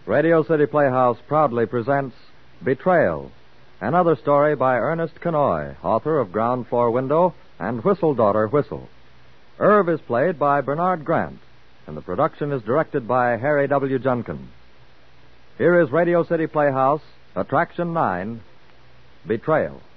Radio City Playhouse proudly presents Betrayal, another story by Ernest Kenoy, author of Ground Floor Window and Whistle Daughter Whistle. Irv is played by Bernard Grant, and the production is directed by Harry W. Junkin. Here is Radio City Playhouse, Attraction 9, Betrayal.